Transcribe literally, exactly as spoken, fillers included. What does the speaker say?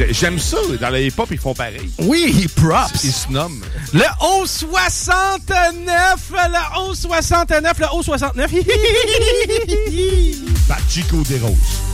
J'aime ça. Dans le hip-hop, ils font pareil. Oui, props. Ils se nomment. Le O soixante-neuf, le O soixante-neuf, le O soixante-neuf. Pachico des Roses.